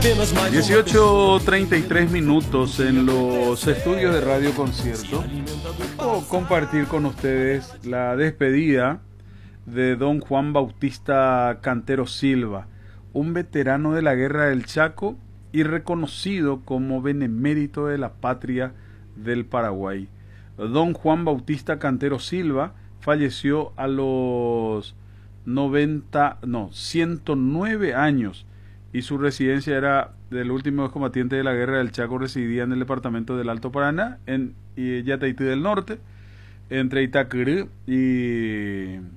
18:33 minutos en los estudios de Radio Concierto. Quiero compartir con ustedes la despedida de don Juan Bautista Cantero Silva, un veterano de la Guerra del Chaco y reconocido como benemérito de la patria del Paraguay. Don Juan Bautista Cantero Silva falleció a los 109 años y su residencia era del último combatiente de la Guerra del Chaco. Residía en el departamento del Alto Paraná, en Yataití del Norte, entre Itacurú y